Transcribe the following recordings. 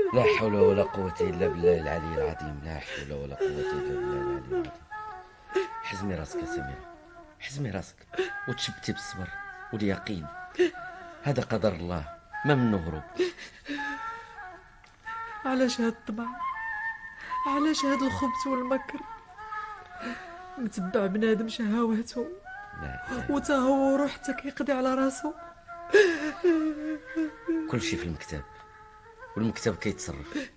لا حول ولا قوة إلا بالله العلي العظيم. لا حول ولا قوة إلا بالله العلي العظيم. حزمي راسك يا سميرة، حزمي راسك وتشبتي بالصبر واليقين. هذا قدر الله، ما منه هروب. علاش هاد الطمع؟ علاش هاد الخبث والمكر؟ متبع بنادم شهواته وتا هو روح حتى كيقضي على راسو. كل شيء في المكتب، والمكتب كيتصرف،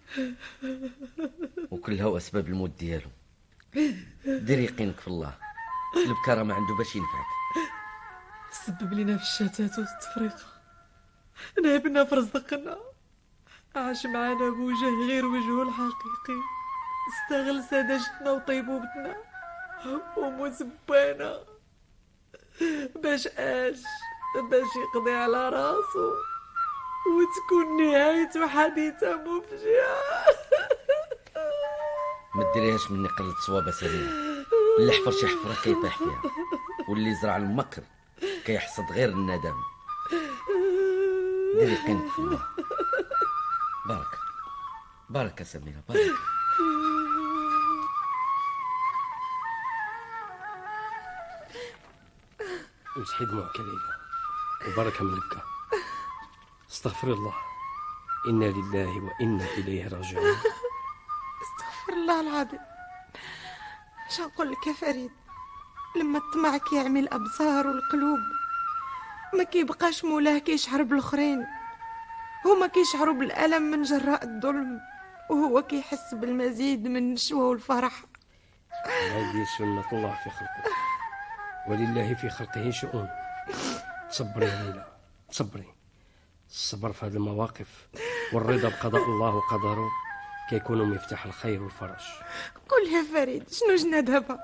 وكلها أسباب الموت ديالو. دير يقينك في الله، البكارة ما عنده باش ينفعك. سبب لنا في الشتات والتفريقة، نهبنا في رزقنا، عاش معانا بوجه غير وجهه الحقيقي، استغل سذاجتنا وطيبوبتنا ومسبانا باش باش يقضي على راسو وتكون نهايته حديثة مفجعة. ما ديريهاش مني قلة صوابة سليمة. اللي حفر شي حفرة كيطيح فيها، واللي زرع المكر كيحصد غير الندم. ديري يقينك في الله. بارك بارك يا سميرة، بارك. مسحي دموعك يا ليلى وبركة من البكا. استغفر الله، إنا لله وإنا إليه راجعون. استغفر الله العظيم. شو نقول لك يا فريد، لما الطمع كيعمي الأبصار والقلوب ما كيبقاش مولاه كيشعر بالآخرين، هما كيشعروا بالألم من جراء الظلم، وهو كيحس بالمزيد من النشوة والفرح. هذه سنة الله في خلقه، ولله في خلقه شؤون. تصبري يا ليلى، تصبري. الصبر في هذه المواقف والرضا بقضاء الله وقدره كيكونوا مفتاح الخير والفرج. قول يا فريد، شنو جنا دابا؟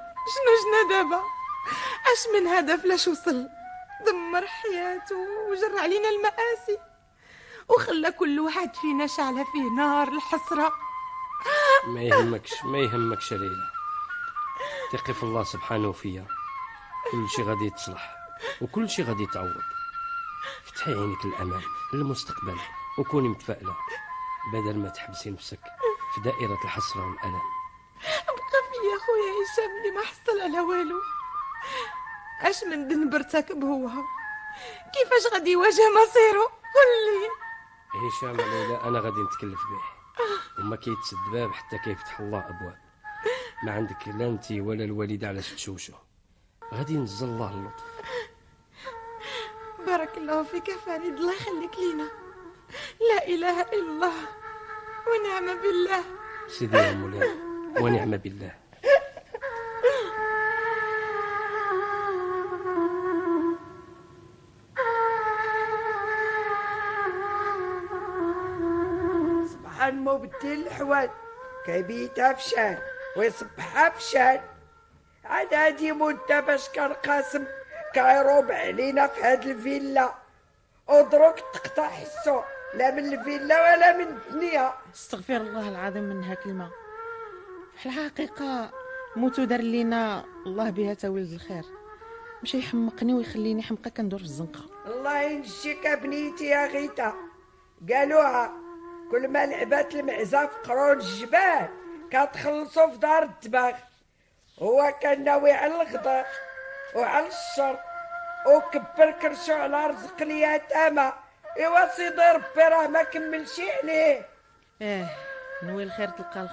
اش من هدف لاش وصل؟ دمر حياته وجر علينا المآسي، وخلى كل واحد فينا شعلة فيه نار الحسرة. ما يهمكش يا ليلى، ثقي في الله سبحانه فيا. كل شيء غادي يتصلح وكل شيء غادي يتعوض. فتحي عينك للأمام للمستقبل وكوني متفائلة، بدل ما تحبسي نفسك في دائرة الحسرة والألم. بقى فيا خويا هشام اللي ما حصل على والو. اش من ذنب ارتكب هو؟ كيفاش غادي يواجه مصيره؟ قولي. هشام ليلى أنا غادي نتكلف به، وما كيتسد باب حتى كيفتح الله أبواب. ما عندك لا انت ولا الوالدة علاش تشوشوا، غادي ينزل الله اللطف. بارك الله فيك يا فريد، الله يخليك لينا. لا إله إلا الله ونعم بالله. سيدي يا مولاي ونعم بالله. سبحان مبدل الحوال، كيبيتها في شان ويصبحها في شان. عاد هادي مدة باش كان قاسم كيروب علينا في هاد الفيلا، ودروك تقطع حسو لا من الفيلا ولا من الدنيا. استغفر الله العظيم منها كلمة. في الحقيقة موتو دار لينا الله بها تولد الخير، مشى يحمقني ويخليني حمقى كندور في الزنقة. الله ينجيك بنيتي يا غيتا، قالوها كل ما لعبات المعزة في قرون الجبال كتخلصوا في دار الدباغ. هو كان ناوي على الغدر وعلى الشر، وكبر كرشو على رزق اليتامى. ايوا سيدي ربي راه ما كملشي عليه. نوي الخير تلقى